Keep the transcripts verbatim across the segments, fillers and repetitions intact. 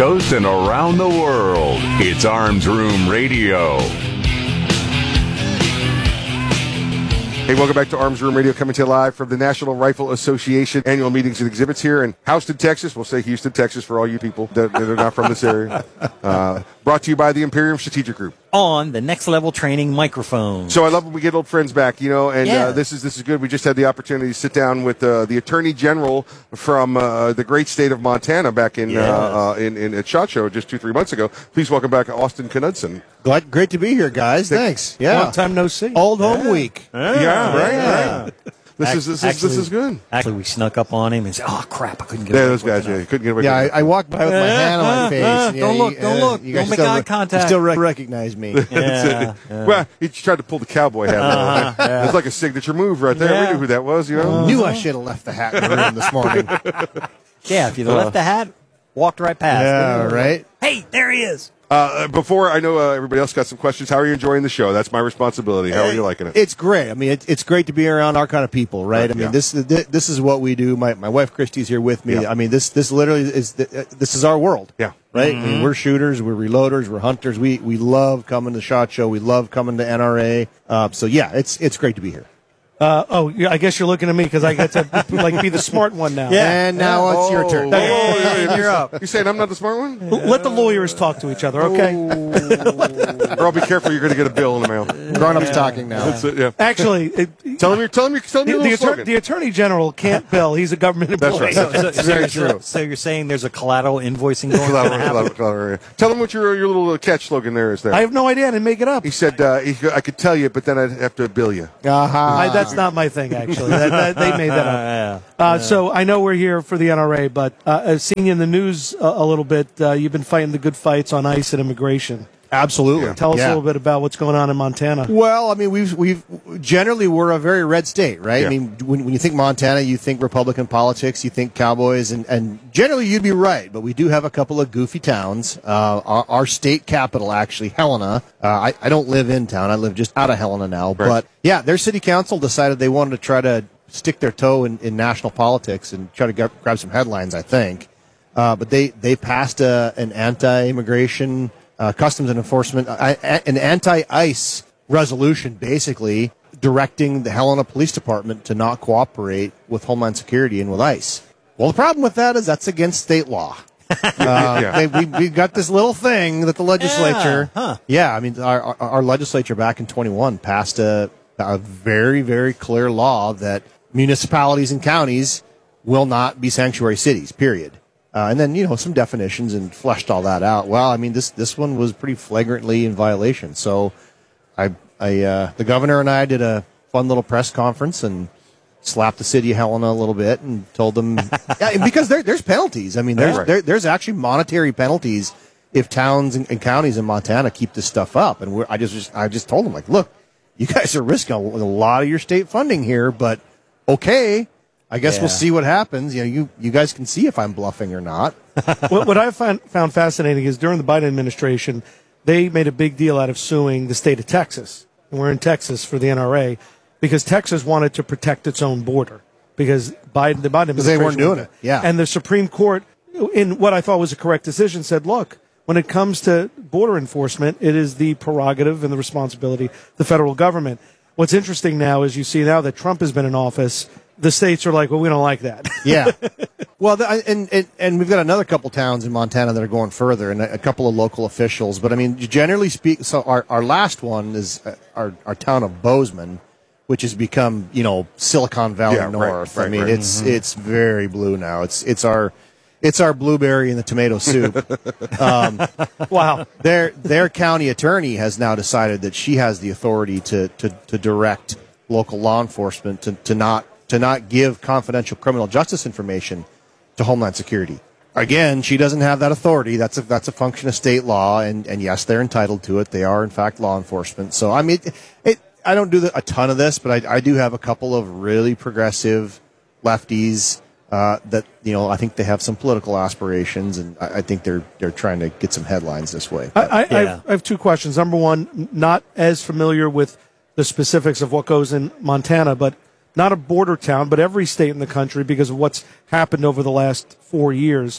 Coast and around the world. It's Arms Room Radio. Hey, welcome back to Arms Room Radio, coming to you live from the National Rifle Association annual meetings and exhibits here in Houston, Texas. We'll say Houston, Texas for all you people that, that are not from this area. Uh, brought to you by the Imperium Strategic Group. On the Next Level Training microphone. So I love when we get old friends back, you know, and yeah. uh, this is this is good. We just had the opportunity to sit down with uh, the Attorney General from uh, the great state of Montana back in, yes. uh, uh, in, in at SHOT Show just two, three months ago. Please welcome back Austin Knudsen. Glad, great to be here, guys. Thanks. Yeah. Long time no see. Old home week. Yeah, yeah right, yeah. right. This Ac- is this actually, is this is good. Actually, we snuck up on him and said, "Oh crap, I couldn't get Yeah, away those quick guys. enough." Yeah, you couldn't get away. Yeah, I, with it. I walked by with my hand on my face. Uh, and, don't yeah, look, you- don't uh, look, you don't guys make still eye rec- contact. You still rec- recognize me. That's Yeah, it. yeah. Well, he tried to pull the cowboy hat. Uh-huh, yeah. It's like a signature move right there. Yeah. We knew who that was, you know. Knew I should have left the hat in the room this morning. Yeah, if you left the hat, walked right past. Yeah, right. Hey, there he is. Uh, before I know uh, everybody else got some questions. How are you enjoying the show? That's my responsibility. How are you liking it? It's great. I mean, it, it's great to be around our kind of people, right? Right, I mean, yeah. this this is what we do. My my wife Christy's here with me. Yeah. I mean, this this literally is the, this is our world. Yeah. Right. I mean, we're shooters. We're reloaders. We're hunters. We we love coming to SHOT Show. We love coming to N R A. Uh, so yeah, it's it's great to be here. Uh, oh, yeah, I guess you're looking at me because I get to like be the smart one now. And now it's your turn. Oh, Yeah, you're up. You saying I'm not the smart one? Let the lawyers talk to each other, okay? Or I'll be careful. You're going to get a bill in the mail. Grown-ups talking now. That's it. Yeah. Actually, it, Tell him you're tell him you're tell him the, your the, little attor- slogan. the attorney general can't bill. He's a government That's employee. right. So, so, so, Very you're, true. so you're saying there's a collateral invoicing going Collateral, on? collateral, collateral. Tell him what your your little catch slogan there is. There. I have no idea. I didn't make it up. He said uh, he, I could tell you, but then I'd have to bill you. Uh-huh. I, that's not my thing, actually. That, that, they made that up. Uh, so I know we're here for the N R A, but uh, I've seen you in the news a, a little bit. Uh, you've been fighting the good fights on ICE and immigration. Absolutely. Yeah. Tell us Yeah. a little bit about what's going on in Montana. Well, I mean, we've we've generally we're a very red state, right? Yeah. I mean, when, when you think Montana, you think Republican politics, you think cowboys, and, and generally you'd be right. But we do have a couple of goofy towns. Uh, our, our state capital, actually, Helena. Uh, I, I don't live in town; I live just out of Helena now. Right. But yeah, their city council decided they wanted to try to stick their toe in, in national politics and try to g- grab some headlines. I think, uh, but they they passed a, an anti-immigration. Uh, Customs and Enforcement, uh, an anti-ICE resolution, basically directing the Helena Police Department to not cooperate with Homeland Security and with ICE. Well, the problem with that is that's against state law. Uh, Yeah. they, we, we got this little thing that the legislature, Yeah, huh. yeah, I mean, our, our, our legislature back in twenty-one passed a, a very, very clear law that municipalities and counties will not be sanctuary cities, period. Uh, and then, you know, some definitions and fleshed all that out. Well, I mean, this this one was pretty flagrantly in violation. So I, I uh, the governor and I did a fun little press conference and slapped the city of Helena a little bit and told them, yeah, because there, there's penalties. I mean, there's Right. there, there's actually monetary penalties if towns and, and counties in Montana keep this stuff up. And we're, I just, just I just told them, like, look, you guys are risking a, a lot of your state funding here, but okay. I guess Yeah. we'll see what happens. You know, you, you guys can see if I'm bluffing or not. what, what I found, found fascinating is during the Biden administration, they made a big deal out of suing the state of Texas. And we're in Texas for the N R A because Texas wanted to protect its own border because Biden, the Biden administration. they weren't doing wanted it, yeah. And the Supreme Court, in what I thought was a correct decision, said, look, when it comes to border enforcement, it is the prerogative and the responsibility of the federal government. What's interesting now is you see now that Trump has been in office, the states are like, well, we don't like that. Yeah. Well, the, and, and and we've got another couple towns in Montana that are going further, and a, a couple of local officials. But I mean, generally speaking, so our, our last one is uh, our our town of Bozeman, which has become, you know, Silicon Valley Yeah, right, North. right, I mean, right. it's it's very blue now. It's it's our it's our blueberry in the tomato soup. um, Wow. their their county attorney has now decided that she has the authority to to, to direct local law enforcement to, to not to not give confidential criminal justice information to Homeland Security. Again, she doesn't have that authority. That's a that's a function of state law, and, and yes, they're entitled to it. They are in fact law enforcement. So I mean, it, it I don't do the, a ton of this, but I, I do have a couple of really progressive lefties uh, that, you know, I think they have some political aspirations, and I, I think they're they're trying to get some headlines this way. I, I, Yeah. I, have, I have two questions. Number one, not as familiar with the specifics of what goes in Montana, but not a border town, but every state in the country because of what's happened over the last four years.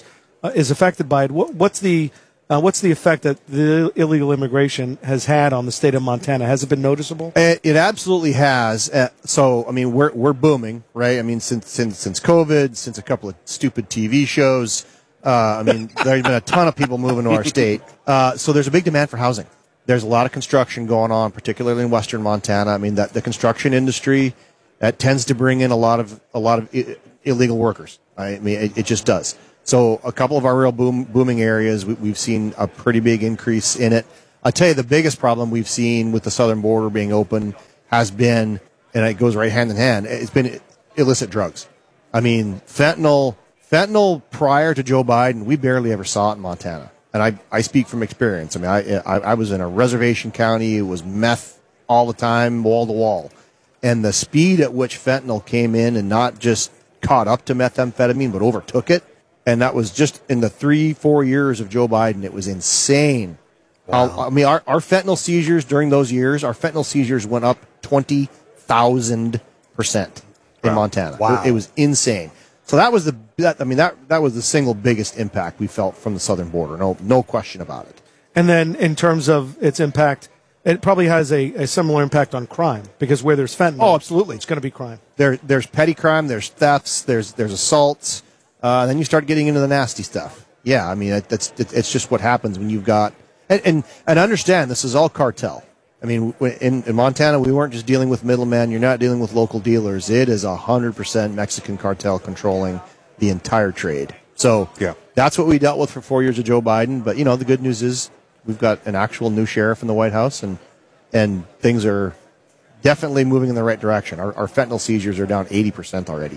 uh, is affected by it. What, what's the uh, what's the effect that the illegal immigration has had on the state of Montana? Has it been noticeable? It, it absolutely has. Uh, so, I mean, we're we're booming, right? I mean, since since since COVID, since a couple of stupid T V shows. Uh, I mean, there's been a ton of people moving to our state. Uh, so there's a big demand for housing. There's a lot of construction going on, particularly in western Montana. I mean, that the construction industry that tends to bring in a lot of a lot of I- illegal workers. I mean, it, it just does. So a couple of our real boom, booming areas, we, we've seen a pretty big increase in it. I'll tell you, the biggest problem we've seen with the southern border being open has been, and it goes right hand in hand, it's been illicit drugs. I mean, fentanyl. Fentanyl prior to Joe Biden, we barely ever saw it in Montana. And I, I speak from experience. I mean, I, I, I was in a reservation county. It was meth all the time, wall to wall. And the speed at which fentanyl came in and not just caught up to methamphetamine, but overtook it. And that was just in the three, four years of Joe Biden. It was insane. Wow. How, I mean, our, our fentanyl seizures during those years, our fentanyl seizures went up twenty thousand percent in wow. Montana. Wow. It, it was insane. So that was the that, I mean that that was the single biggest impact we felt from the southern border. No no question about it. And then in terms of its impact, it probably has a, a similar impact on crime because where there's fentanyl, oh, absolutely, it's going to be crime. There there's petty crime, there's thefts, there's there's assaults. Uh, and then you start getting into the nasty stuff. Yeah, I mean it, that's it, it's just what happens when you've got and, and and understand this is all cartel. I mean, in, in Montana, we weren't just dealing with middlemen. You're not dealing with local dealers. It is one hundred percent Mexican cartel controlling the entire trade. So yeah. that's what we dealt with for four years of Joe Biden. But, you know, the good news is we've got an actual new sheriff in the White House, and and things are definitely moving in the right direction. Our, our fentanyl seizures are down eighty percent already.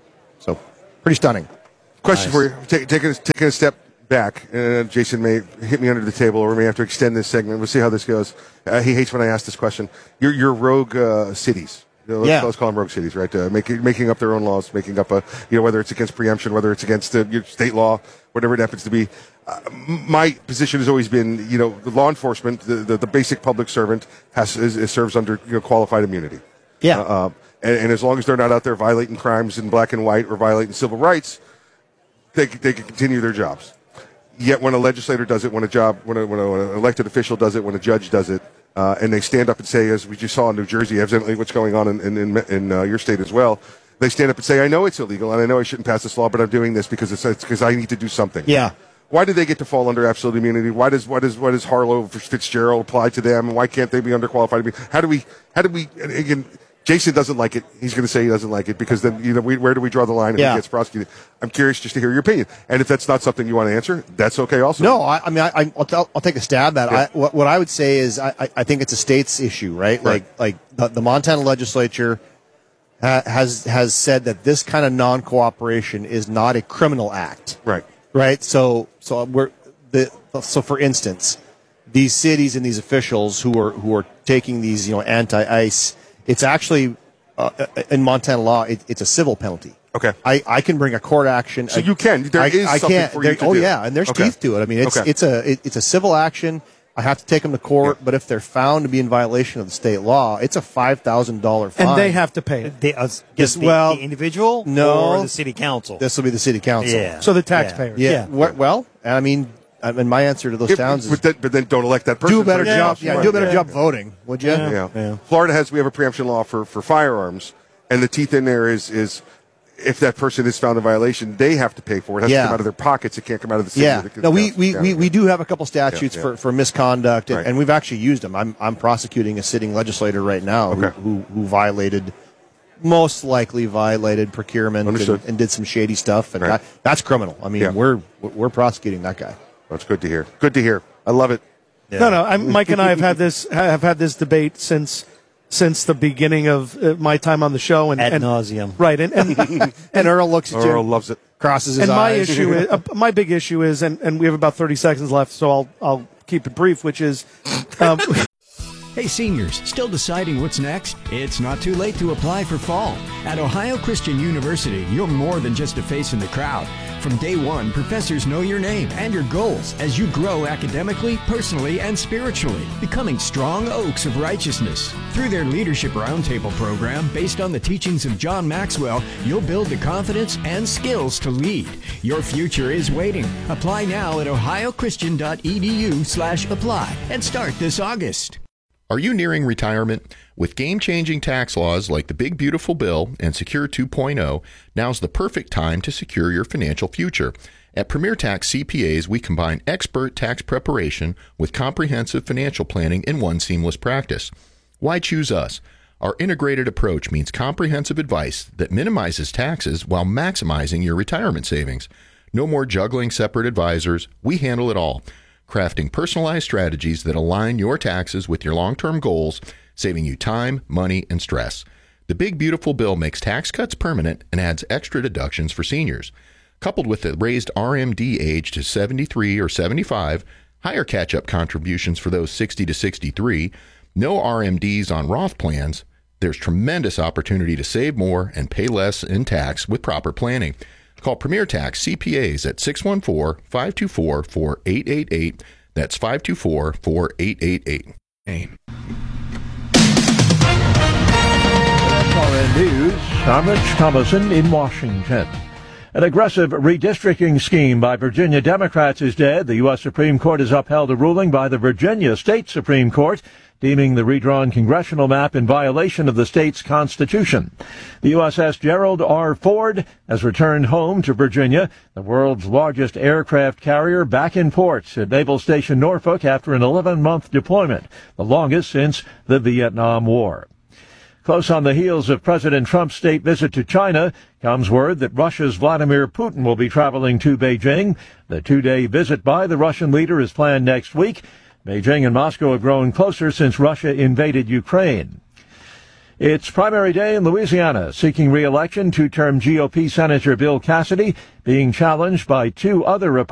So pretty stunning. Question Nice. for you. Take, taking, taking a step back, uh, Jason may hit me under the table, or we may have to extend this segment. We'll see how this goes. Uh, he hates when I ask this question. Your, your rogue uh, cities. You know, let's, Yeah. let's call them rogue cities, right? Uh, making making up their own laws, making up a, you know, whether it's against preemption, whether it's against uh, your state law, whatever it happens to be. Uh, my position has always been, you know, the law enforcement, the, the, the basic public servant has is, is serves under you know, qualified immunity. Yeah. Uh, uh, and, and as long as they're not out there violating crimes in black and white or violating civil rights, they they can continue their jobs. Yet when a legislator does it, when a job, when, a, when, a, when an elected official does it, when a judge does it, uh, and they stand up and say, as we just saw in New Jersey, evidently what's going on in, in, in, in uh, your state as well, they stand up and say, I know it's illegal and I know I shouldn't pass this law, but I'm doing this because it's because I need to do something. Yeah. Why do they get to fall under absolute immunity? Why does why does why does Harlow Fitzgerald apply to them? Why can't they be under qualified immunity? How do we how do we again? Jason doesn't like it. He's going to say he doesn't like it because then, you know, we, where do we draw the line if Yeah. he gets prosecuted? I'm curious just to hear your opinion. And if that's not something you want to answer, that's okay also. No, I, I mean, I, I'll, I'll, I'll take a stab at it. Yeah. I, what, what I would say is I, I- I think it's a state's issue, right? Right. Like, like the, the Montana legislature ha, has has said that this kind of non-cooperation is not a criminal act, Right. right? So, so we're the so for instance, these cities and these officials who are who are taking these, you know, anti-ICE, it's actually uh, in Montana law, it, it's a civil penalty. Okay. I, I can bring a court action. So I- you can. There I, is I something can't. for you There- to oh do. yeah, and there's Okay. teeth to it. I mean, it's Okay. it's a it, it's a civil action. I have to take them to court, Yeah. but if they're found to be in violation of the state law, it's a five thousand dollar fine. And they have to pay it. The, uh, Yes, just the, well, the individual no. or the city council? This will be the city council. Yeah. So the taxpayers. Yeah. Yeah. Wh- Well, I mean, I mean, my answer to those If- towns is but, then, but then don't elect that person. do a better for the job. jobs. Yeah, Right. do a better Yeah. job voting, would you? Yeah. Yeah. Florida has, we have a preemption law for, for firearms, and the teeth in there is, is if that person is found in violation, they have to pay for it. It has Yeah. to come out of their pockets. It can't come out of the city. Yeah. of the No, we, county. we, Yeah. we, we do have a couple statutes Yeah, yeah. for, for misconduct, and, Right. and we've actually used them. I'm, I'm prosecuting a sitting legislator right now Okay. who, who, who violated, most likely violated procurement and, Understood. and did some shady stuff, and Right. that, that's criminal. I mean, Yeah. we're we're prosecuting that guy. That's good to hear. Good to hear. I love it. No, no. I'm, Mike and I have had this have had this debate since since the beginning of uh, my time on the show, and Ad and, nauseum. right? And and, And Earl looks at Earl you, loves it. crosses his and my eyes. issue is uh, my big issue is, and, and we have about thirty seconds left, so I'll I'll keep it brief, which is. Um, Hey seniors, still deciding what's next? It's not too late to apply for fall. At Ohio Christian University, you're more than just a face in the crowd. From day one, professors know your name and your goals as you grow academically, personally, and spiritually, becoming strong oaks of righteousness. Through their Leadership Roundtable program, based on the teachings of John Maxwell, you'll build the confidence and skills to lead. Your future is waiting. Apply now at ohiochristian.edu slash apply and start this August. Are you nearing retirement? With game-changing tax laws like the Big Beautiful Bill and Secure two point oh, now's the perfect time to secure your financial future. At Premier Tax C P As, we combine expert tax preparation with comprehensive financial planning in one seamless practice. Why choose us? Our integrated approach means comprehensive advice that minimizes taxes while maximizing your retirement savings. No more juggling separate advisors. We handle it all, crafting personalized strategies that align your taxes with your long-term goals, saving you time, money, and stress. The Big Beautiful Bill makes tax cuts permanent and adds extra deductions for seniors. Coupled with the raised R M D age to seventy-three or seventy-five, higher catch-up contributions for those sixty to sixty-three, no R M Ds on Roth plans, there's tremendous opportunity to save more and pay less in tax with proper planning. Call Premier Tax C P As at six one four, five two four, four eight eight eight. That's five two four, four eight eight eight. N News, I'm Rich Thomason in Washington. An aggressive redistricting scheme by Virginia Democrats is dead. The U S Supreme Court has upheld a ruling by the Virginia State Supreme Court deeming the redrawn congressional map in violation of the state's constitution. The U S S Gerald R. Ford has returned home to Virginia, the world's largest aircraft carrier, back in port at Naval Station Norfolk after an eleven-month deployment, the longest since the Vietnam War. Close on the heels of President Trump's state visit to China comes word that Russia's Vladimir Putin will be traveling to Beijing. The two-day visit by the Russian leader is planned next week. Beijing and Moscow have grown closer since Russia invaded Ukraine. It's primary day in Louisiana. Seeking re-election, two-term G O P Senator Bill Cassidy being challenged by two other Republicans.